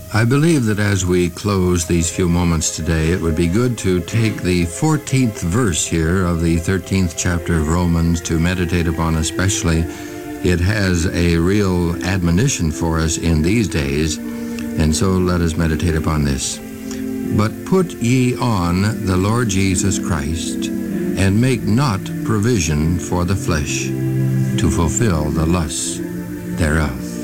I believe that as we close these few moments today, it would be good to take the 14th verse here of the 13th chapter of Romans to meditate upon especially. It has a real admonition for us in these days, and so let us meditate upon this. But put ye on the Lord Jesus Christ, and make not provision for the flesh to fulfill the lusts thereof.